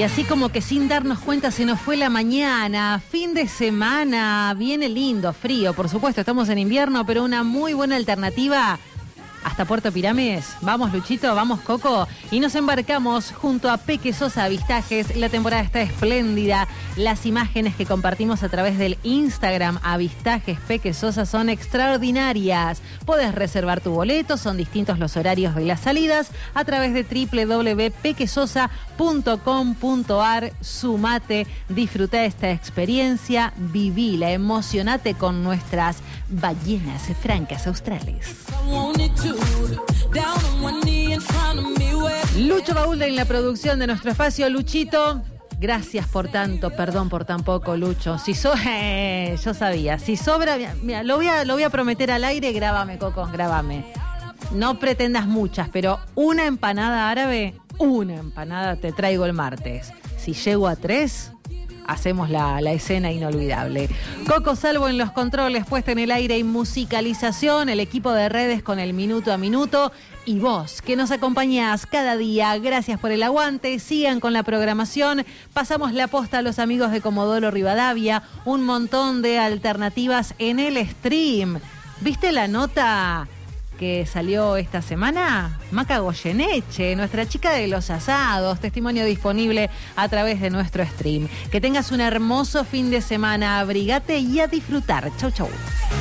Y así como que sin darnos cuenta se nos fue la mañana, fin de semana, viene lindo, frío, por supuesto, estamos en invierno, pero una muy buena alternativa hasta Puerto Pirámides. Vamos, Luchito, vamos, Coco, y nos embarcamos junto a Peque Sosa Avistajes. La temporada está espléndida, las imágenes que compartimos a través del Instagram Avistajes Peque Sosa son extraordinarias. Podés reservar tu boleto, son distintos los horarios de las salidas a través de www.pequesosa.com.ar. Sumate, disfruta esta experiencia, vivila, emocionate con nuestras ballenas francas australes. Lucho Baúl en la producción de nuestro espacio. Luchito, gracias por tanto, perdón por tan poco, Lucho. Si yo sabía, si sobra, mira, lo voy a prometer al aire, grábame, Coco, grábame. No pretendas muchas, pero una empanada árabe, una empanada te traigo el martes. Si llego a 3... hacemos la escena inolvidable. Coco Salvo en los controles, puesta en el aire y musicalización, el equipo de redes con el minuto a minuto y vos que nos acompañás cada día. Gracias por el aguante, sigan con la programación. Pasamos la posta a los amigos de Comodoro Rivadavia, un montón de alternativas en el stream. ¿Viste la nota que salió esta semana? Maca Goyeneche, nuestra chica de los asados, testimonio disponible a través de nuestro stream. Que tengas un hermoso fin de semana, abrigate y a disfrutar. Chau, chau.